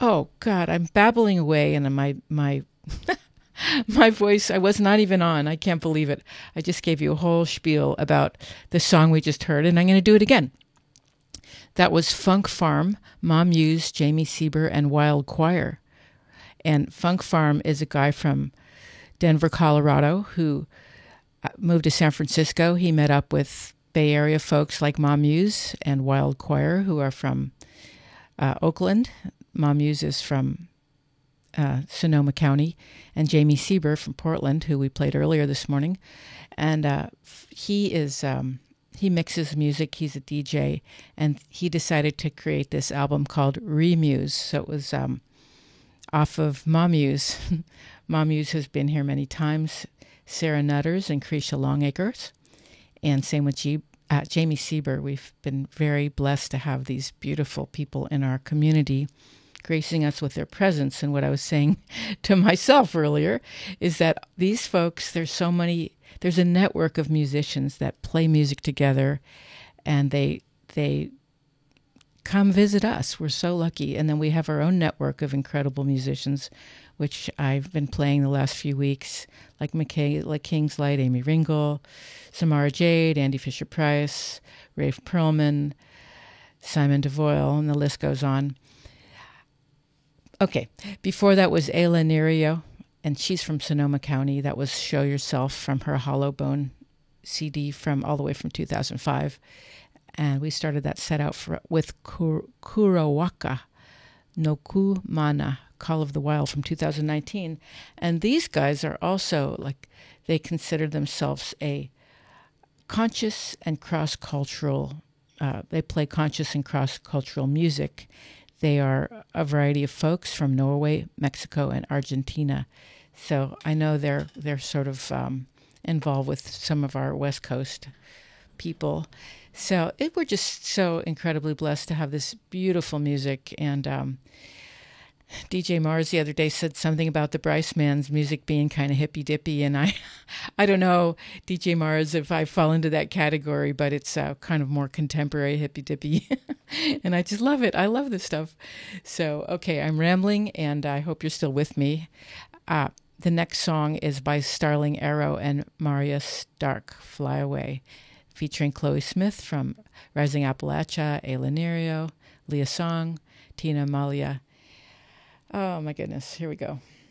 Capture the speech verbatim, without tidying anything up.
Oh God, I'm babbling away, and my my my voice. I was not even on. I can't believe it. I just gave you a whole spiel about the song we just heard, and I'm going to do it again. That was Funk Farm, Mom Muse, Jamie Sieber, and Wild Choir. And Funk Farm is a guy from Denver, Colorado, who moved to San Francisco. He met up with Bay Area folks like Mom Muse and Wild Choir, who are from uh, Oakland. Mom Muse is from uh, Sonoma County, and Jamie Sieber from Portland, who we played earlier this morning. And uh, he is um, he mixes music. He's a D J, and he decided to create this album called Remuse. So it was um, off of Mom Muse. Mom Muse has been here many times. Sarah Nutters and Krisha Longacres, and same with G- uh, Jamie Sieber. We've been very blessed to have these beautiful people in our community gracing us with their presence. And what I was saying to myself earlier is that these folks, there's so many, there's a network of musicians that play music together, and they they come visit us. We're so lucky. And then we have our own network of incredible musicians, which I've been playing the last few weeks, like McKay, like Kingslight, Amy Ringel, Samara Jade, Andy Fisher-Price, Rafe Perlman, Simon DeVoyle, and the list goes on. Okay, before that was Ayla Nerio, and she's from Sonoma County. That was Show Yourself from her Hollow Bone C D from all the way from two thousand five. And we started that set out for, with Kur- Kurawaka no Kumana, Call of the Wild from two thousand nineteen. And these guys are also, like, they consider themselves a conscious and cross-cultural, uh, they play conscious and cross-cultural music. They are a variety of folks from Norway, Mexico, and Argentina. So I know they're they're sort of um, involved with some of our West Coast people. So it, we're just so incredibly blessed to have this beautiful music. And um, D J Mars the other day said something about the Bryce Man's music being kind of hippy-dippy, and I I don't know, D J Mars, if I fall into that category, but it's uh, kind of more contemporary hippy-dippy, and I just love it. I love this stuff. So, okay, I'm rambling, and I hope you're still with me. Uh, the next song is by Starling Arrow and Maria Stark, Fly Away, featuring Chloe Smith from Rising Appalachia, Ayla Nerio, Leah Song, Tina Malia. Oh, my goodness. Here we go.